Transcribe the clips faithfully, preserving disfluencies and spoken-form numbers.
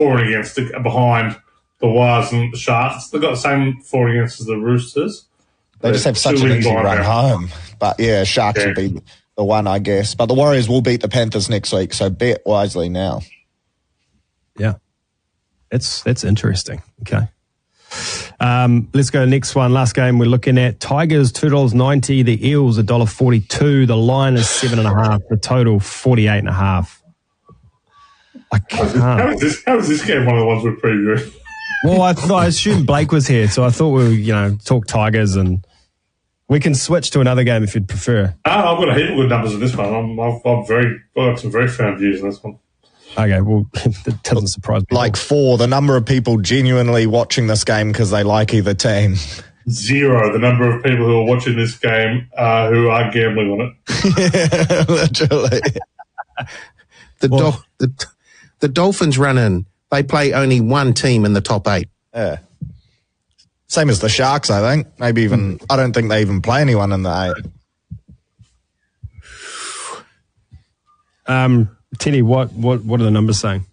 scoring against the, behind the Wires and the Sharks. They've got the same scoring against as the Roosters. They They're just have such an easy run home. But, yeah, Sharks yeah. will be the one, I guess. But the Warriors will beat the Panthers next week, so bet wisely now. Yeah. That's, that's interesting. Okay. Um, let's go to the next one. Last game we're looking at. Tigers, two dollars ninety. The Eels, one dollar forty-two. The line is seven point five. The total, forty-eight point five. I can't. How is this, how is this game one of the ones we're previewing? Well, I thought I assumed Blake was here, so I thought we would, you know, talk Tigers, and we can switch to another game if you'd prefer. Oh, I've got a heap of good numbers in this one. I'm, I've, I'm very, I've got some very firm views in this one. Okay, well, that doesn't surprise me. Like four, the number of people genuinely watching this game because they like either team. Zero, the number of people who are watching this game uh, who are gambling on it. Yeah, literally. The, Well- Dol- the the Dolphins run in. They play only one team in the top eight. Yeah. Same as the Sharks, I think. Maybe even, I don't think they even play anyone in the eight. Um, Teddy, what, what, what are the numbers saying?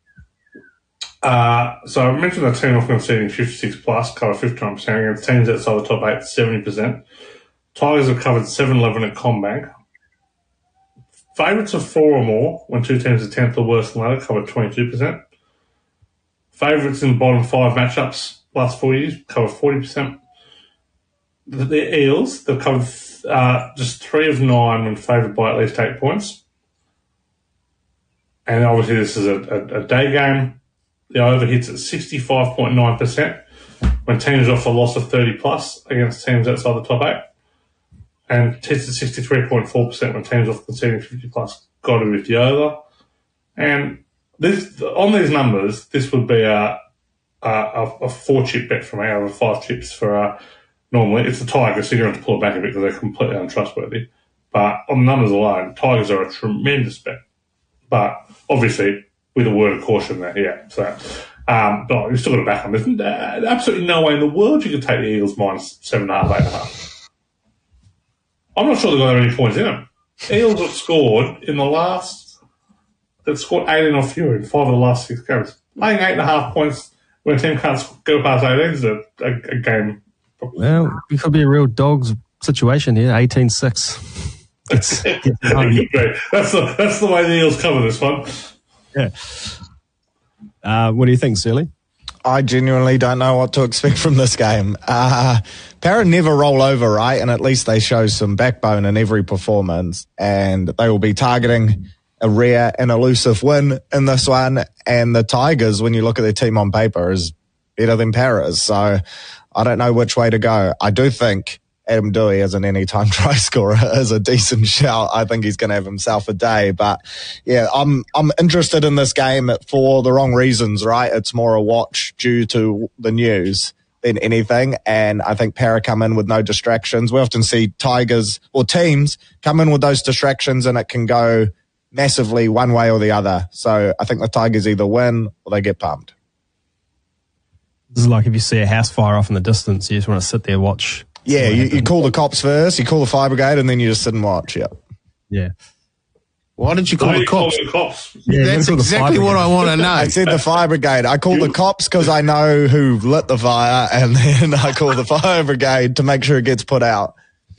Uh, so I mentioned the team off conceding fifty-six plus, cover fifty-nine percent against teams outside the top eight, seventy percent. Tigers have covered seven eleven at CommBank. Favourites of four or more, when two teams are tenth or worse than ladder, cover twenty-two percent. Favourites in bottom five matchups last four years, cover forty percent. The, the Eels, they've covered uh, just three of nine when favoured by at least eight points. And obviously this is a, a, a day game. The over hits at sixty-five point nine percent when teams offer a loss of thirty plus against teams outside the top eight. And hits at sixty-three point four percent when teams offer conceding fifty plus. Got to be with the over. And this, on these numbers, this would be a a, a four chip bet from me out of five chips for uh, normally. It's the Tigers, so you're going to have to pull it back a bit because they're completely untrustworthy. But on the numbers alone, Tigers are a tremendous bet. But obviously, with a word of caution there, yeah. So, um, but you've still got to back them. There's uh, absolutely no way in the world you could take the Eagles minus seven and a half, eight and a half. I'm not sure they've got any points in them. Eels have scored in the last, they've scored eighteen or fewer in five of the last six games. Laying eight and a half points when a team can't go past eighteen is a, a, a game. Well, it could be a real dog's situation here, eighteen six. It's, it's that's, the, that's the way the Eels cover this one. Yeah. Uh, what do you think, Surly? I genuinely don't know what to expect from this game. Uh, Para never roll over, right? And at least they show some backbone in every performance. And they will be targeting a rare and elusive win in this one. And the Tigers, when you look at their team on paper, is better than Para's. So I don't know which way to go. I do think Adam Dewey as an anytime try scorer is a decent shout. I think he's going to have himself a day. But yeah, I'm I'm interested in this game for the wrong reasons, right? It's more a watch due to the news than anything. And I think Para come in with no distractions. We often see Tigers or teams come in with those distractions and it can go massively one way or the other. So I think the Tigers either win or they get pumped. This is like if you see a house fire off in the distance, you just want to sit there and watch. Yeah, you, you call the cops first, you call the fire brigade, and then you just sit and watch. Yeah. Yeah. Why did you call Why the you call cops? the cops? Yeah, That's call the exactly fire what I brigade. want to know. I said the fire brigade. I call the cops because I know who lit the fire, and then I call the fire brigade to make sure it gets put out.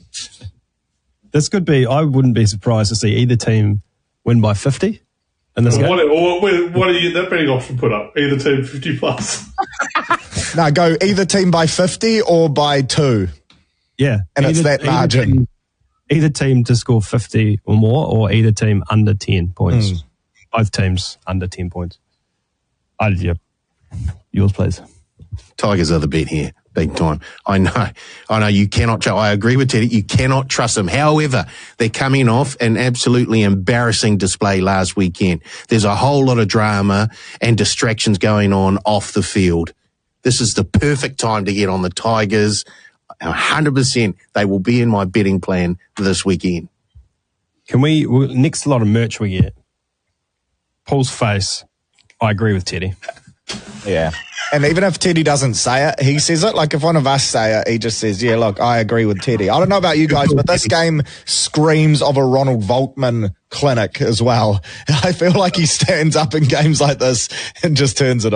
This could be, I wouldn't be surprised to see either team win by fifty in this game. What, what, what are you, that betting option put up? Either team fifty plus. No, go either team by fifty or by two. Yeah. And it's that either margin. Team, either team to score fifty or more, or either team under ten points. Mm. Both teams under ten points. I, yeah. Yours, please. Tigers are the bet here, big time. I know, I know you cannot, tr- I agree with Teddy, you cannot trust them. However, they're coming off an absolutely embarrassing display last weekend. There's a whole lot of drama and distractions going on off the field. This is the perfect time to get on the Tigers. one hundred percent they will be in my betting plan this weekend. Can we, we next lot of merch we get, Paul's face, I agree with Teddy. Yeah. And even if Teddy doesn't say it, he says it. Like if one of us say it, he just says, yeah, look, I agree with Teddy. I don't know about you guys, but this game screams of a Ronald Volkman clinic as well. I feel like he stands up in games like this and just turns it